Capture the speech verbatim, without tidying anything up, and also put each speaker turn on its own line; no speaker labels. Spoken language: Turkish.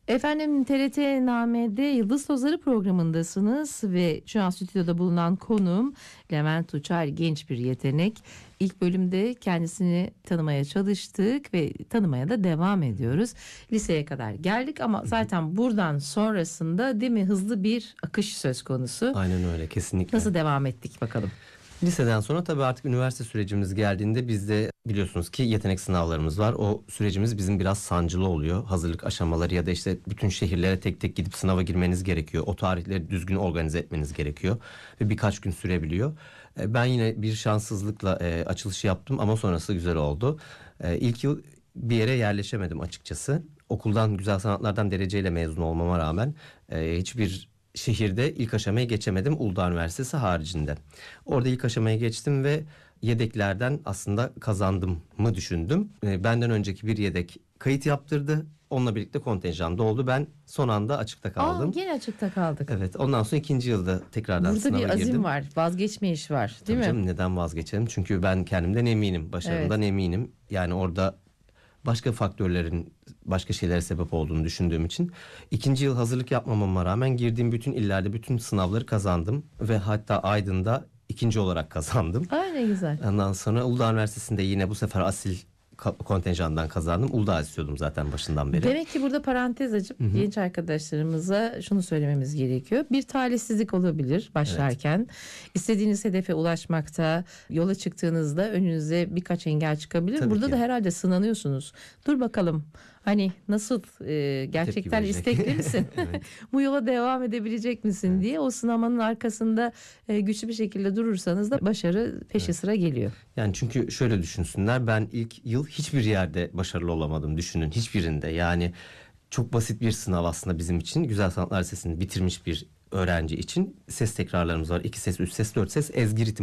Efendim T R T Name'de Yıldız Tozları programındasınız ve şu an stüdyoda bulunan konuğum Levent Uçar, genç bir yetenek. İlk bölümde kendisini tanımaya çalıştık ve tanımaya da devam ediyoruz. Liseye kadar geldik ama zaten buradan sonrasında değil mi hızlı bir akış söz konusu.
Aynen öyle, kesinlikle.
Nasıl devam ettik bakalım?
Liseden sonra tabii artık üniversite sürecimiz geldiğinde bizde biliyorsunuz ki yetenek sınavlarımız var. O sürecimiz bizim biraz sancılı oluyor. Hazırlık aşamaları ya da işte bütün şehirlere tek tek gidip sınava girmeniz gerekiyor. O tarihleri düzgün organize etmeniz gerekiyor. Ve birkaç gün sürebiliyor. Ben yine bir şanssızlıkla açılışı yaptım ama sonrası güzel oldu. İlk yıl bir yere yerleşemedim açıkçası. Okuldan, güzel sanatlardan dereceyle mezun olmama rağmen hiçbir şehirde ilk aşamaya geçemedim, Uludağ Üniversitesi haricinde. Orada ilk aşamaya geçtim ve yedeklerden aslında kazandım mı düşündüm. E, benden önceki bir yedek kayıt yaptırdı. Onunla birlikte kontenjanda oldu. Ben son anda açıkta kaldım.
Aa, yine açıkta kaldık.
Evet, ondan sonra ikinci yılda tekrardan
Burada
sınava girdim.
bir azim var, vazgeçme iş var, değil
Tabii
mi?
canım, neden vazgeçelim? Çünkü ben kendimden eminim, başarımdan
Evet.
eminim. Yani orada başka faktörlerin başka şeylere sebep olduğunu düşündüğüm için ikinci yıl hazırlık yapmamama rağmen girdiğim bütün illerde bütün sınavları kazandım ve hatta Aydın'da ikinci olarak kazandım.
Aa, ne güzel.
Ondan sonra Uludağ Üniversitesi'nde yine bu sefer asil ka- kontenjandan kazandım. Uludağ istiyordum zaten başından beri.
Demek ki burada parantez açıp genç arkadaşlarımıza şunu söylememiz gerekiyor. Bir talihsizlik olabilir başlarken. İstediğiniz hedefe ulaşmakta, yola çıktığınızda önünüze birkaç engel çıkabilir.
Tabii
burada
ki.
da herhalde sınanıyorsunuz. Dur bakalım. Hani nasıl e, gerçekten
verecek.
istekli misin?
Evet.
Bu yola devam edebilecek misin diye o sınamanın arkasında e, güçlü bir şekilde durursanız da başarı peşi sıra geliyor.
Yani çünkü şöyle düşünsünler, ben ilk yıl hiçbir yerde başarılı olamadım, düşünün, hiçbirinde. Yani çok basit bir sınav aslında bizim için. Güzel Sanatlar Lisesi'ni bitirmiş bir öğrenci için ses tekrarlarımız var. İki ses, üç ses, dört ses, ezgi ritim